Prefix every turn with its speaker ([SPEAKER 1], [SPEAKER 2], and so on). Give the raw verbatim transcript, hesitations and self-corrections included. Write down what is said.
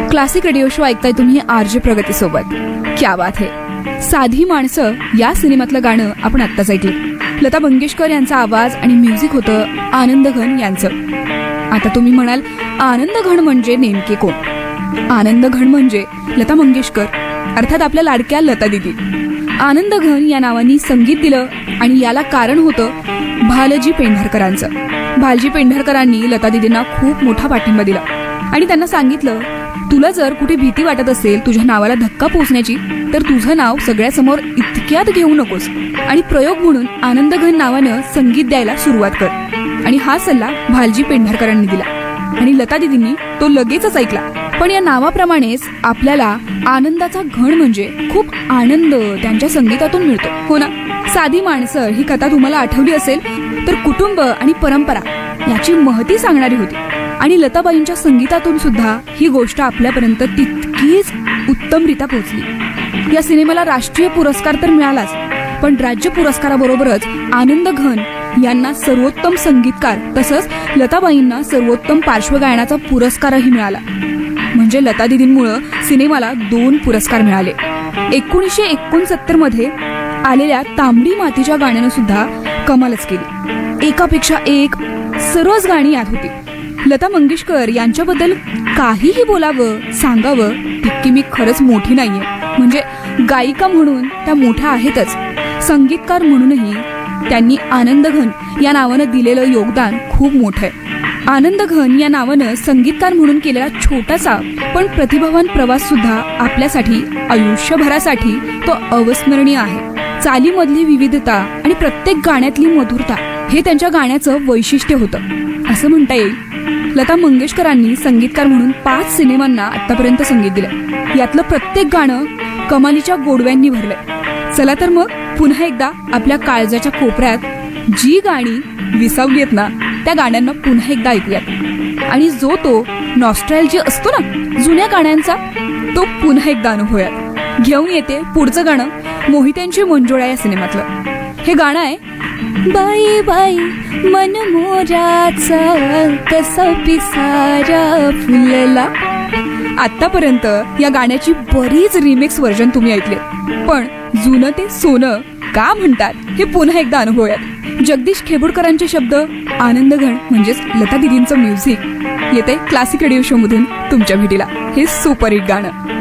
[SPEAKER 1] Classic radio show ऐकताय तुम्ही RJ प्रगती सोबत. क्या बात है. साधी माणसं या सिनेमातलं गाणं आपण आत्ताच ऐकलं. लता मंगेशकर यांचा आवाज आणि म्युझिक होतं आनंद घन यांचं. आता तुम्ही म्हणाल, आनंद घन म्हणजे नेमके कोण? आनंद घन म्हणजे लता मंगेशकर, अर्थात आपल्या लाडक्या लता दिदी. आनंद घन या नावानी संगीत दिलं आणि याला कारण होतं भालजी पेंढारकरांचं. भालजी पेंढारकरांनी लता दिदींना खूप मोठा पाठिंबा दिला आणि त्यांना सांगितलं, तुला जर कुठे भीती वाटत असेल तुझ्या नावाला धक्का पोचण्याची, तर तुझं नाव सगळ्यासमोर इतक्यात घेऊ नकोस आणि प्रयोग म्हणून आनंद घन नावानं संगीत द्यायला सुरुवात कर. आणि हा सल्ला भालजी पेंढारकरांनी दिला आणि लता दिदींनी तो लगेचच ऐकला. पण या नावाप्रमाणेच आपल्याला आनंदाचा घण म्हणजे खूप आनंद त्यांच्या संगीतातून मिळतो, हो ना? साधी माणसं ही कथा तुम्हाला आठवली असेल तर कुटुंब आणि परंपरा याची महती सांगणारी होती आणि लताबाईंच्या संगीतातून सुद्धा ही गोष्ट आपल्यापर्यंत तितकीच उत्तमरित्या पोहोचली. या सिनेमाला राष्ट्रीय पुरस्कार तर मिळालाच, पण राज्य पुरस्काराबरोबरच आनंद घन यांना सर्वोत्तम संगीतकार तसंच लताबाईंना सर्वोत्तम पार्श्वगायनाचा पुरस्कारही मिळाला. म्हणजे लता दिदींमुळं सिनेमाला दोन पुरस्कार मिळाले. एकोणीसशे एकोणसत्तर मध्ये आलेल्या तांबडी मातीच्या गाण्यानं सुद्धा कमालच केली. एकापेक्षा एक सर्वच गाणी यात होती. लता मंगेशकर यांच्याबद्दल काहीही बोलावं सांगावं तितकी मी खरंच मोठी नाहीये. म्हणजे गायिका म्हणून त्या मोठ्या आहेतच, संगीतकार म्हणूनही त्यांनी आनंद घन या नावानं दिलेलं योगदान खूप मोठं आहे. आनंद घन या नावानं संगीतकार म्हणून केलेला छोटासा पण प्रतिभावान प्रवास सुद्धा आपल्यासाठी आयुष्यभरासाठी तो अविस्मरणीय आहे. चालीमधली विविधता आणि प्रत्येक गाण्यातली मधुरता हे त्यांच्या गाण्याचं वैशिष्ट्य होतं असं म्हणता येईल. लता मंगेशकरांनी संगीतकार म्हणून पाच सिनेमांना आतापर्यंत संगीत दिलं. यातलं प्रत्येक गाणं कमालीच्या गोडव्यांनी भरलंय. चला तर मग पुन्हा एकदा आपल्या काळजाच्या कोपऱ्यात जी गाणी विसावली आहेत ना, त्या गाण्यांना पुन्हा एकदा ऐकूयात आणि जो तो नॉस्टॅल्जिया असतो ना जुन्या गाण्यांचा, तो पुन्हा एकदा अनुभवूयात. घेऊन येते पुढचं गाणं मोहित्यांची मंजुळा या सिनेमातलं. हे गाणं आहे बाई बाई मन मोराचा कसा पिसारा फुलला. आतापर्यंत या गाण्याची बरीच रिमिक्स व्हर्जन तुम्ही ऐकले, पण जुनं ते सोनं का म्हणतात हे पुन्हा एकदा अनुभवूयात. जगदीश खेबुडकरांचे शब्द, आनंद घन म्हणजेच लता दिदींचं म्युझिक येते क्लासिक रेडिओ शो मधून तुमच्या भेटीला. हे सुपर हिट गाणं.